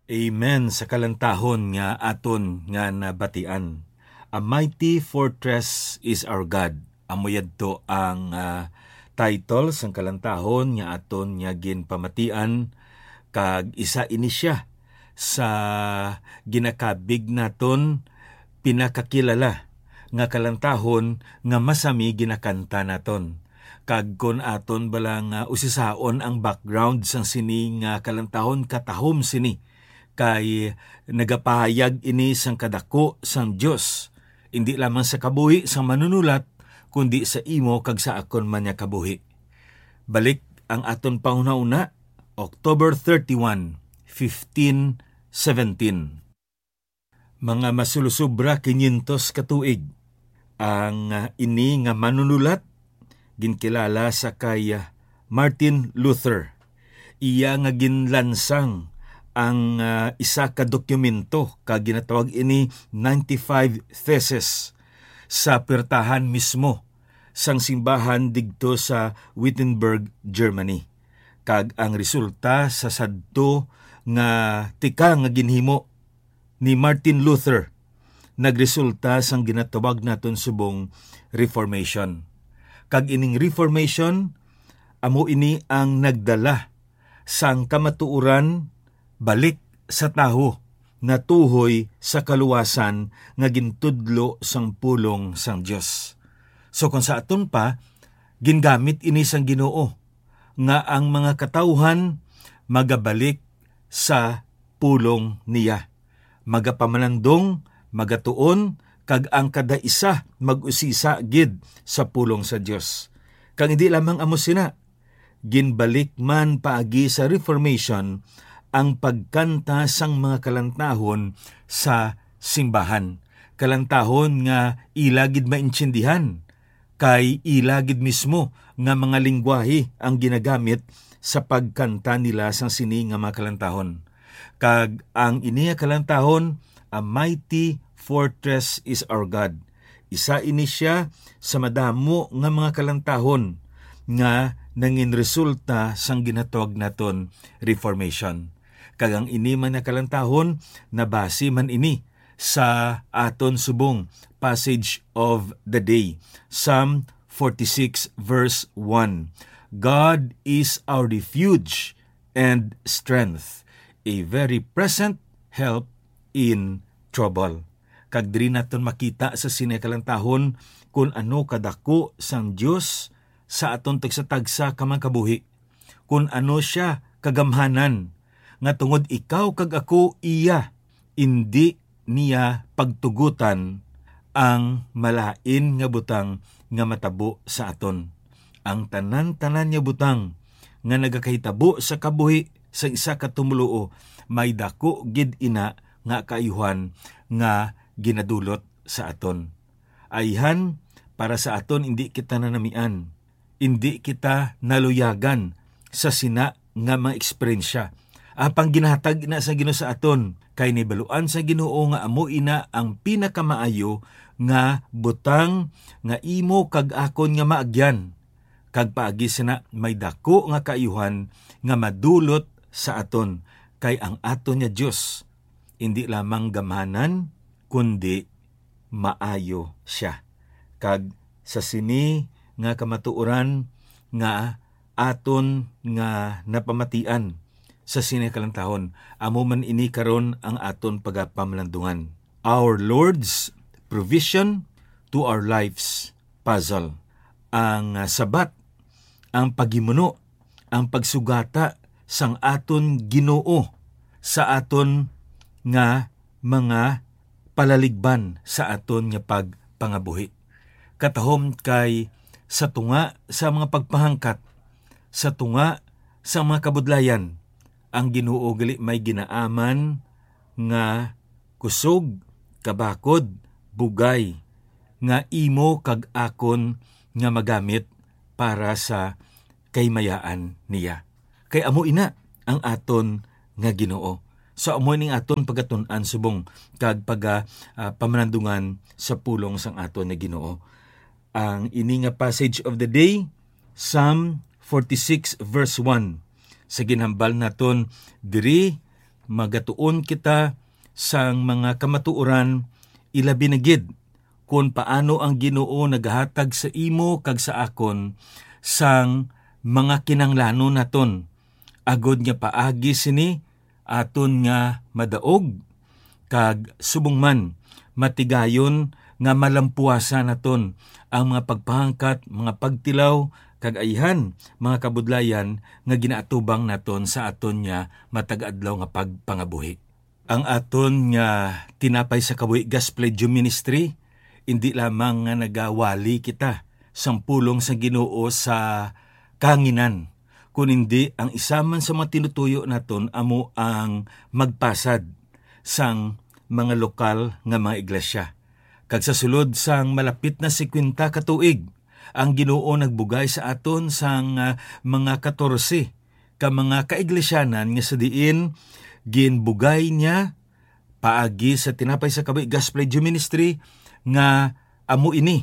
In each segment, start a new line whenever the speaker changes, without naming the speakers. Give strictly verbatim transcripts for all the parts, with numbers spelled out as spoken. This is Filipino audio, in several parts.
Amen sa kalantahon nga aton nga nabatian. A mighty fortress is our God. Amoyad to ang uh, title sang kalantahon nga aton nga ginpamatian, kag isa ini siya sa ginakabig naton pinakakilala nga kalantahon nga masami ginakanta naton. Kag kon aton balang uh, usisaon ang background sang sini nga kalantahon, katahom sini kay nagapahayag ini sang kadako sang Dios, hindi lamang sa kabuhi sang manunulat kundi sa imo kag sa akon man nga kabuhi. Balik ang aton panghuna-una, October thirty-first, fifteen seventeen. Mga masulusubra kinyentos katuig ang uh, ini nga manunulat ginkilala sa kay uh, Martin Luther. Iya nga ginlansang ang uh, isa ka dokumento ka ginatawag ini ninety-five Theses sa pirtahan mismo sang simbahan digto sa Wittenberg, Germany. Kag ang resulta sa sadto nga tika nga ginhimo ni Martin Luther nagresulta sang ginatawag naton subong Reformation. Kag ining Reformation amo ini ang nagdala sang kamatuoran balik sa taho na tuhoy sa kaluwasan nga gintudlo sang pulong sang Dios. So kung sa aton pa, gingamit ini sang Ginoo nga ang mga katawhan magabalik sa pulong niya. Magapamalandong, magatuon, kag ang kada isa mag-usisa gid sa pulong sa Dios. Kag hindi lamang amo sina, ginbalik man paagi sa Reformation ang pagkanta sang mga kalantahon sa simbahan. Kalantahon nga ilagid maintindihan, kay ilagid mismo nga mga lingwahe ang ginagamit sa pagkanta nila sang sini nga mga kalantahon. Kag ang ini nga kalantahon, A mighty fortress is our God. Isa ini siya sa madamo nga mga kalantahon nga nangin resulta sang ginatawag naton Reformation. Kagang ini man na kalantahon, nabasi man ini sa aton subong passage of the day. Psalm forty-six verse one. God is our refuge and strength, a very present help in trouble. Kag diri naton makita sa sini kalantahon kung ano kadako sang Dios sa aton tagsa-tagsa kamang kabuhi. Kung ano siya kagamhanan nga tungod ikaw kag ako iya, hindi niya pagtugutan ang malain nga butang nga matabo sa aton. Ang tanan-tanan nga butang nga nagakahitabo sa kabuhi sa isa ka tumuluo, may dako gid ina nga kaayuhan nga ginadulot sa aton. Ayhan para sa aton hindi kita nanamian, hindi kita naluyagan sa sina nga mga eksperyensya. Apang ginahatag na sa Ginoo sa aton, kay nibaluan sa Ginoo nga amo ina ang pinakamaayo nga butang nga imo kag akon nga maagyan. Kag paagi sina may dako nga kaayuhan nga madulot sa aton, kay ang aton nga Dios hindi lamang gamhanan kundi maayo siya. Kag sa sini nga kamatuoran nga aton nga napamatian sa sini kalantahon, amo man ini karon ang aton pagapamalandungan. Our Lord's provision to our lives puzzle. Ang uh, sabat, ang paghimuno, ang pagsugata sang aton Ginoo sa aton nga mga palaligban sa aton nga pagpangabuhi. Katahom kay sa tunga sa mga pagpahangkat, sa tunga sa mga kabudlayan, ang Ginoo gali may ginaaman nga kusog, kabakod, bugay, nga imo kag akon nga magamit para sa kaymayaan niya. Kay amo ina ang aton nga Ginoo. So amo ning aton pagatun-an subong kag paga uh, pamanandungan sa pulong sang aton nga Ginoo. Ang ini nga passage of the day, Psalm forty-six verse one. Sa ginhambal naton diri magatuon kita sang mga kamatuoran ilabi na gid kung paano ang Ginoo nagahatag sa imo kag sa akon sang mga kinanglanon naton. Agod nga paagi sini aton nga madaog kag subong man matigayon nga malampuasan naton ang mga pagpahangkat, mga pagtilaw, kag ayhan, mga kabudlayan nga ginaatubang naton sa aton nga matag-adlaw nga pagpangabuhi. Ang aton nga tinapay sa kabuhi Gaspledyo Ministry, hindi lamang nga nagawali kita sang pulong sa Ginoo sa kanginan, kun hindi ang isa man sa mga tinutuyo naton amo ang magpasad sang mga lokal nga mga iglesia. Kag sa sulod sang malapit na sikwenta ka tuig, ang Ginoo nagbugay sa aton sang uh, mga katorse ka mga kaiglesianan nga sa diin ginbugay niya paagi sa tinapay sa kabuhi Gaspledyo Ministry nga amo ini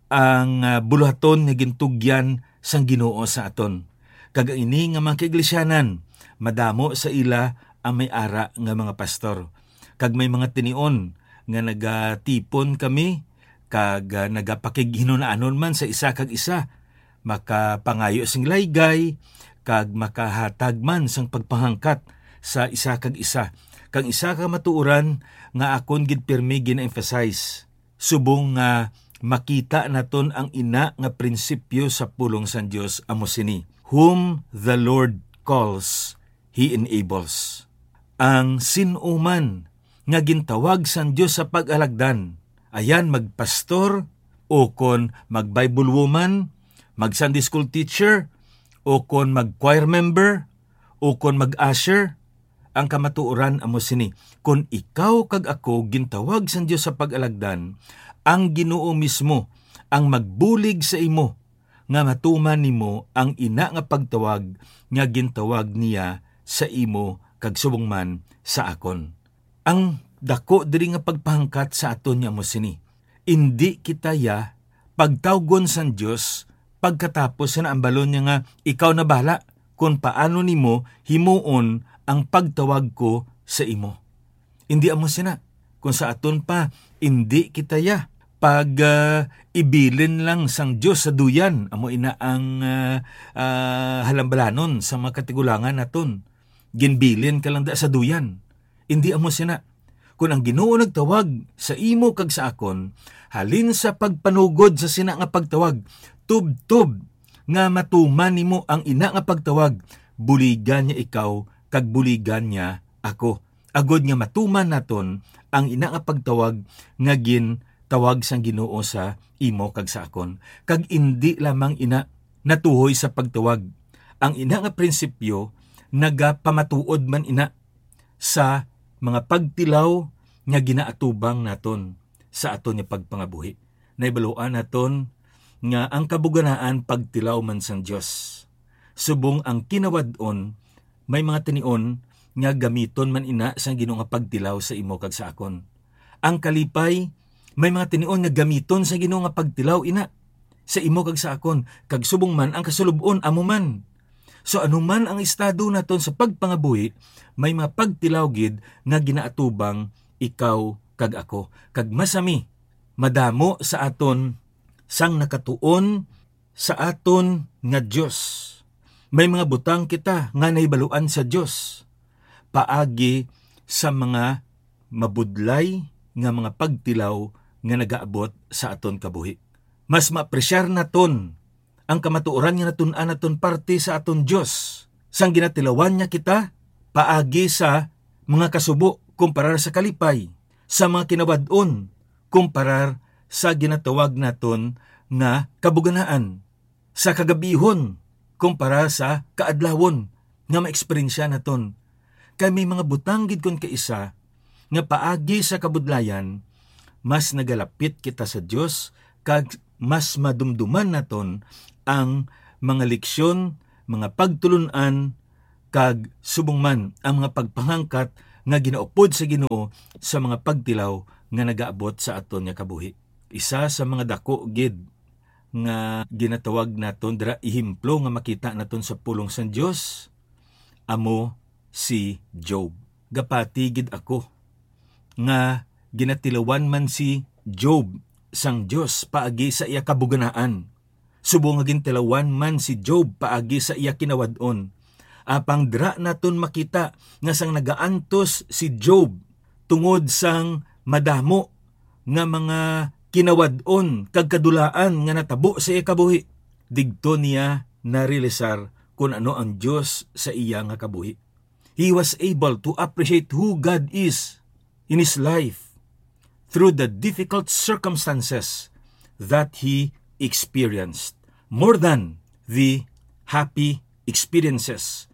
ang uh, buluhaton nga gintugyan sang Ginoo sa aton. Kag ini nga mga kaiglesianan madamo sa ila ang may ara nga mga pastor. Kag may mga tinion nga nagatipon kami kag uh, nagapakighinunaanon man sa isa kag isa, makapangayo sing laygay kag makahatag man sang pagpahangkat sa isa kag isa. Kag isa ka matuoran nga akon gid pirmi gina-emphasize subong nga makita naton ang ina nga prinsipyo sa pulong sang Dios amo sini. Whom the Lord calls, He enables. Ang sinuman nga gintawag sang Dios sa pag-alagdan, ayan magpastor, o kon mag-Bible woman, mag-Sunday school teacher, o kon mag-choir member, o kon mag-usher, ang kamatuoran amo sini. Kung ikaw kag ako gintawag sang Dios sa pag-alagdan, ang Ginoo mismo ang magbulig sa imo, nga matuman nimo ang ina nga pagtawag nga gintawag niya sa imo kag subong man sa akon. Ang dako diri nga pagpahangkat sa aton nga mo sini. Indi kita ya pagtawgon sang Dios pagkatapos sa naambalon niya nga ikaw na bahala kung paano nimo himuon ang pagtawag ko sa imo. Indi amo sina. Kung sa aton pa, indi kita ya pag uh, ibilin lang sang Dios sa duyan. Amo ina ang uh, uh, halambalanon sa mga katigulangan naton. Ginbilin ka lang da sa duyan. Indi amo sina. Kung ang Ginoo nagtawag sa imo kag sa akon, halin sa pagpanugod sa sina nga pagtawag, tub-tub nga matuman nimo ang ina nga pagtawag, buligan niya ikaw kag buligan niya ako. Agod nga matuman naton ang ina nga pagtawag nga gin tawag sang Ginoo sa imo kag sa akon. Kag indi lamang ina natuhoy sa pagtawag. Ang ina nga prinsipyo nagapamatuod man ina sa mga pagtilaw nga ginaatubang naton sa aton nga pagpangabuhi. Naibaluan naton nga ang kabuganaan pagtilaw man sang Dios. Subong ang kinawad-on, may mga tinion nga gamiton man ina sang Ginoo nga pagtilaw sa imo kag sa akon. Ang kalipay, may mga tinion nga gamiton sa Ginoo nga pagtilaw ina sa imo kag sa akon. Kag subong man ang kasulubon amo man. So anuman ang estado naton sa pagpangabuhi, may mga pagtilaw gid nga ginaatubang ikaw kag ako. Kag masami, madamo sa aton sang nakatuon sa aton nga Dios. May mga butang kita nga naibaluan sa Dios paagi sa mga mabudlay nga mga pagtilaw nga nagaabot sa aton kabuhi. Mas maapresyar naton ang kamatuoran nga natun-an naton parte sa aton Dios sang ginatilawan niya kita paagi sa mga kasubo kumparar sa kalipay, sa mga kinawad-on kumparar sa ginatawag naton nga kabuganaan, sa kagabihon kumpara sa kaadlawon nga maeksperiensya naton. Kay may mga butang gid kon kaisa nga paagi sa kabudlayan, mas nagalapit kita sa Dios kag mas madumduman naton ang mga leksyon, mga pagtulunan, kag subong man ang mga pagpahangkat nga ginaupod sa Ginoo sa mga pagtilaw nga nagaabot sa aton nga kabuhi. Isa sa mga dako gid nga ginatawag naton dira ihimplo nga makita naton sa pulong sang Dios amo si Job. gapatigid ako nga ginatilawan man si Job sang Dios paagi sa iya kabuganaan. Subong nga gintilawan man si Job paagi sa iya kinawad-on. Apang dra naton makita nga sang nagaantos si Job tungod sang madamo nga mga kinawad-on kag kadulaan nga natabo sa iya kabuhi. Digto niya narealisar kung ano ang Dios sa iya nga kabuhi. He was able to appreciate who God is in his life through the difficult circumstances that he experienced, more than the happy experiences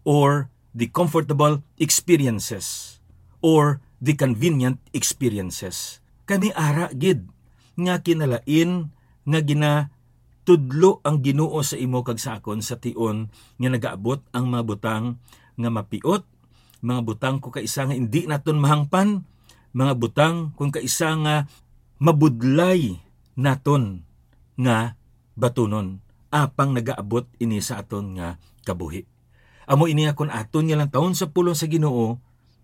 or the comfortable experiences or the convenient experiences. Kani ara gid nga kinalain nga gina tudlo ang Ginoo sa imo kag sa akon sa tion nga nagaabot ang mga butang nga mapiot, mga butang kung kaisa nga hindi naton mahangpan, mga butang kung kaisa nga mabudlay naton nga batunon, apang nagaabot ini sa aton nga kabuhi. Amo ini akon aton nga lang taon sa pulong sa Ginoo,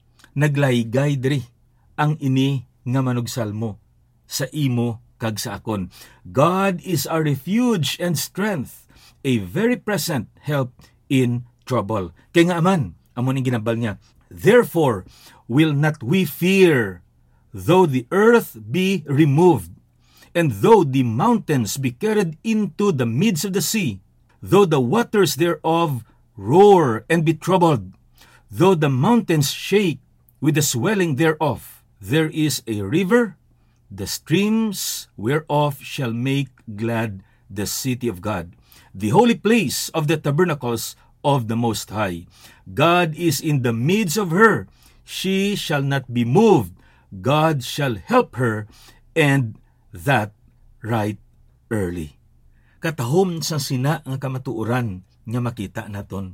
naglaygay diri ang ini nga manugsalmo sa imo kag sa akon. God is our refuge and strength, a very present help in trouble. Kaya nga aman, amo ning ginabal niya, therefore will not we fear, though the earth be removed, and though the mountains be carried into the midst of the sea, though the waters thereof roar and be troubled, though the mountains shake with the swelling thereof, there is a river, the streams whereof shall make glad the city of God, the holy place of the tabernacles of the Most High. God is in the midst of her. She shall not be moved. God shall help her, and that right early. Katahom sa sina nga kamatuoran nga makita naton.